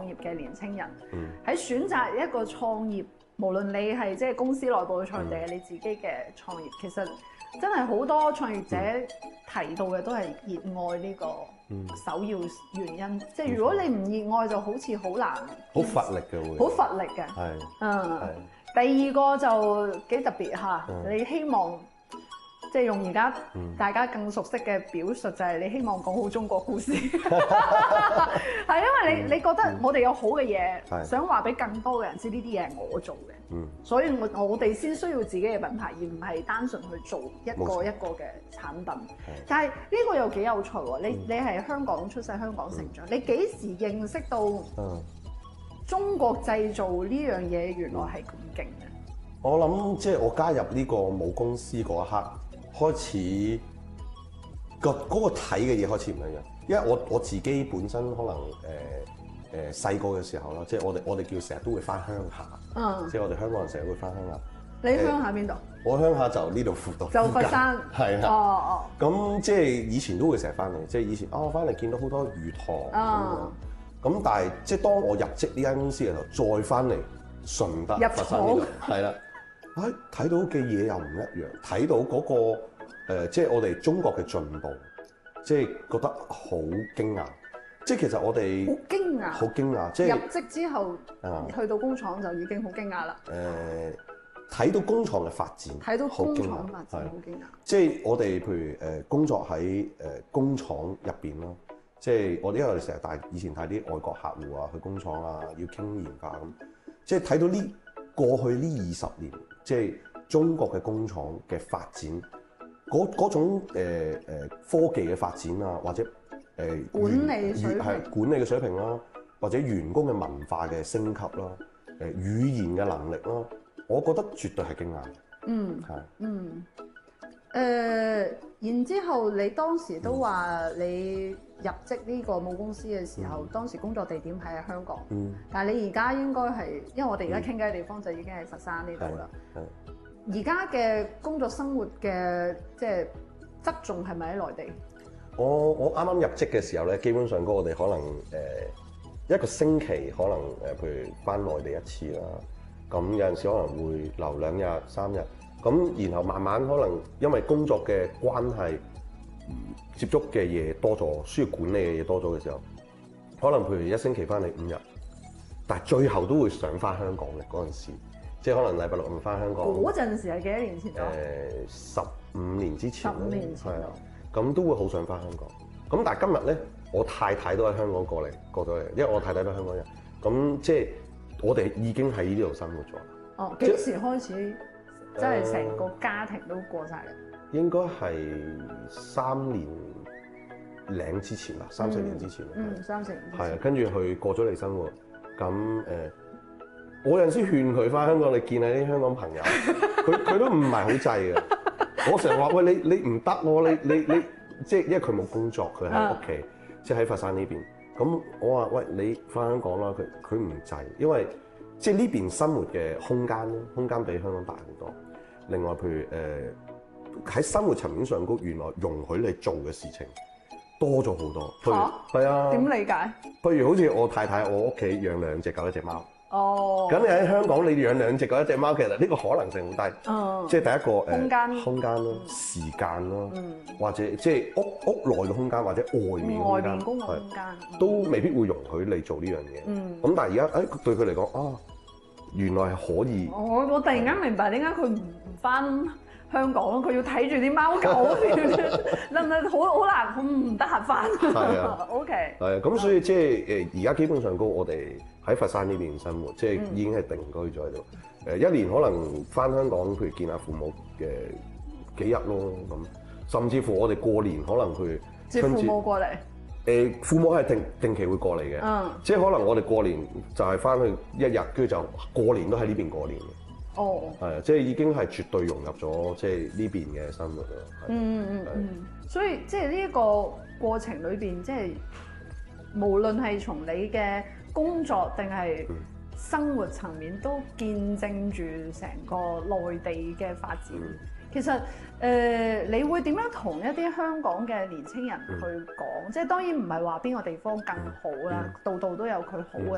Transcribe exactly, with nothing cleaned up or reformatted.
業嘅年青人，喺、 嗯、 選擇一個創業，無論你係即係公司內部嘅創業定係你自己嘅創業，其實真係好多創業者提到嘅都係熱愛呢個首要原因。嗯、即係如果你唔熱愛，就好似好難， 好乏力嘅會， 好乏力嘅。 係， 嗯。第二個就幾特別嚇， 嗯、 你希望。即係用而家大家更熟悉嘅表述，就係你希望講好中國故事，係因為你你覺得我哋有好嘅嘢， 嗯、 想話俾更多嘅人知呢啲嘢係我做嘅， 嗯、 所以我我哋先需要自己嘅品牌，而唔係單純去做一個一個嘅產品。但係呢個又幾有趣喎！你你係香港出世、香港成長，嗯、你幾時認識到中國製造呢樣嘢原來係咁勁嘅？ 我諗即係我加入呢個母公司嗰一刻。開始個嗰個睇嘅嘢開始唔一樣，因為我我自己本身可能誒誒細個嘅時候啦，即係我哋我哋叫成日都會翻鄉下，嗯，即係我哋香港人成日會翻鄉下。 你鄉下邊度？ 我鄉下就呢度輔導， 就佛山， 係啊， 哦哦。 咁即係以前都會成日翻嚟，即係以前啊，我翻嚟見到好多魚塘，咁、嗯、但係即係當我入職呢間公司嘅時候，再翻嚟順德佛山呢度，係啦。睇睇到嘅嘢又唔一樣，睇到嗰、那個、呃、即係我哋中國嘅進步，即係覺得好驚訝。即係其實我哋好驚訝， 好驚訝。即係入職之後，啊、去到工廠就已經好驚訝啦。誒、 呃，睇到工廠嘅發展， 睇到工廠發展好驚訝。 即係我哋譬如誒、呃、工作喺誒、呃、工廠入邊啦，即係我哋因為我哋成日帶以前帶啲外國客戶啊去工廠啊，要傾研發咁，即係睇到呢過去呢二十年。即係中國嘅工廠嘅發展，嗰嗰種誒誒、呃、科技嘅發展啊，或者誒、呃、 管理水平係管理嘅水平啦，或者員工嘅文化嘅升級啦，誒、呃、語言嘅能力啦，我覺得絕對係驚訝。 嗯，係是嗯誒、呃，然之後你當時都話你入職呢個母公司嘅時候，嗯、當時工作地點係喺香港，嗯、但係你而家應該係，因為我哋而家傾偈嘅地方就已經係佛山呢度啦。而家嘅工作生活嘅即係側重係咪喺內地？我我啱啱入職嘅時候咧，基本上嗰我哋可能誒、呃、一個星期可能誒，譬如返內地一次啦，咁有陣時可能會留兩日三日。咁然後慢慢可能因為工作嘅關係，接觸嘅嘢多咗，需要管理嘅嘢多咗嘅時候，可能譬如一星期翻嚟五日，但係最後都會想翻香港嘅嗰陣時，即係可能禮拜六唔翻香港。 嗰陣時係幾多年前咗？ 誒十五年之前。十五年前。係啊， 咁都會好想翻香港。咁但係今日咧，我太太都喺香港過嚟過咗嚟，因為我太太都係香港人。咁即係我哋已經喺呢度生活咗。 哦，幾時開始？即係成個家庭都過晒嚟， 應該係三年零之前啦，三四年之前。 嗯，嗯三四年。係啊，跟住佢過咗嚟生活，咁誒、呃，我有陣時勸佢翻香港，你見下啲香港朋友，佢佢都唔係好制嘅。我成日話喂，你你唔得喎，你你你，即係因為佢冇工作，佢喺屋企，即係喺佛山呢邊。咁我話喂，你翻香港啦，佢佢唔制，因為。即係呢邊生活嘅空間咧，空間比香港大好多。另外，譬如誒喺、呃、生活層面上高，原來容許你做嘅事情多咗好多。嚇，係啊。點理解？譬如好似我太太，我屋企養兩隻狗一隻貓。哦。咁你喺香港，你養兩隻狗一隻貓，其實呢個可能性好低。哦。即係第一個誒、呃、空間，空間咯，時間咯，嗯、或者即係屋屋內嘅空間，或者外面空間，外面公共空間都未必會容許你做呢樣嘢。嗯。咁但係而家誒對佢嚟講啊。原來係可以。我我突然間明白點解佢唔唔翻香港咯，佢要睇住啲貓狗，係咪好好難？佢唔得閒翻。係啊。O K。係啊，咁所以即係誒，而家基本上高，我哋喺佛山呢邊生活，即係已經係定居咗喺度。誒，一年可能翻香港，譬如見下父母嘅幾日咯，咁甚至乎我哋過年可能去。接父母過嚟。誒父母係定定期會過嚟嘅，嗯、即係可能我哋過年就係翻去一日，跟住就過年都喺呢邊過年嘅。哦，係啊，即係已經係絕對融入咗即係呢邊嘅生活咯。嗯嗯嗯，所以即係呢一個過程裏邊，即係無論係從你嘅工作定係生活層面，都見證住成個內地嘅發展。嗯其實誒、呃，你會點樣同一啲香港嘅年青人去講？嗯、即係當然唔係話邊個地方更好啦，度度、嗯、都有佢好嘅